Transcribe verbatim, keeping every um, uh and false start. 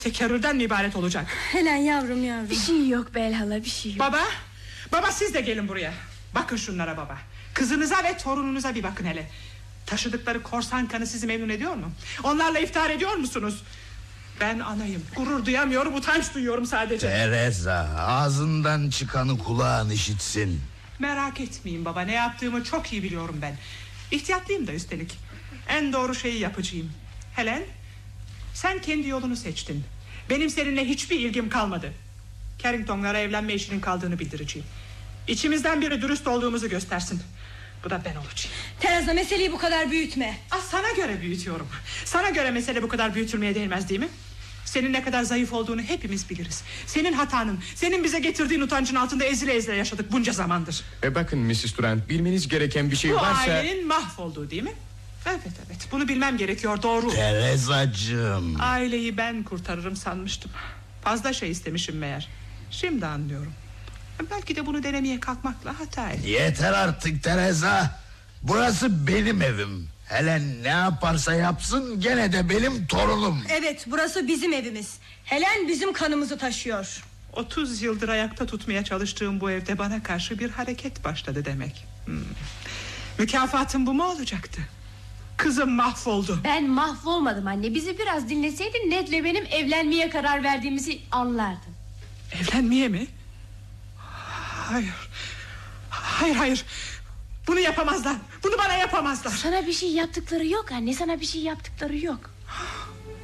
tekerrürden mi ibaret olacak? Helen yavrum yavrum. Bir şey yok Belhala, bir şey yok. Baba, baba siz de gelin buraya. Bakın şunlara baba. Kızınıza ve torununuza bir bakın hele. Taşıdıkları korsan kanı sizi memnun ediyor mu? Onlarla iftihar ediyor musunuz? Ben anayım, gurur duyamıyorum, utanç duyuyorum sadece. Teresa, ağzından çıkanı kulağın işitsin. Merak etmeyin baba, ne yaptığımı çok iyi biliyorum ben. İhtiyatlıyım da üstelik. En doğru şeyi yapacağım. Helen, sen kendi yolunu seçtin. Benim seninle hiçbir ilgim kalmadı. Carrington'lara evlenme işinin kaldığını bildireceğim. İçimizden biri dürüst olduğumuzu göstersin. Bu da ben olacağım. Teresa, meseleyi bu kadar büyütme. Ah, sana göre büyütüyorum. Sana göre mesele bu kadar büyütülmeye değmez değil mi? Senin ne kadar zayıf olduğunu hepimiz biliriz. Senin hatanın, senin bize getirdiğin utancın altında ezile ezile yaşadık bunca zamandır. E bakın missus Durant, bilmeniz gereken bir şey bu varsa... Bu ailenin mahvolduğu değil mi? Evet evet, bunu bilmem gerekiyor, doğru. Teresacığım, aileyi ben kurtarırım sanmıştım. Fazla şey istemişim meğer. Şimdi anlıyorum. Belki de bunu denemeye kalkmakla hata ettim. Yeter artık Teresa. Burası benim evim. Helen ne yaparsa yapsın gene de benim torunum. Evet, burası bizim evimiz. Helen bizim kanımızı taşıyor. Otuz yıldır ayakta tutmaya çalıştığım bu evde bana karşı bir hareket başladı demek. hmm. Mükafatım bu mu olacaktı? Kızım mahvoldu. Ben mahvolmadım anne. Bizi biraz dinleseydin Ned'le benim evlenmeye karar verdiğimizi anlardın. Evlenmeye mi? Hayır. Hayır hayır. Bunu yapamazlar. Bunu bana yapamazlar. Sana bir şey yaptıkları yok anne. Sana bir şey yaptıkları yok.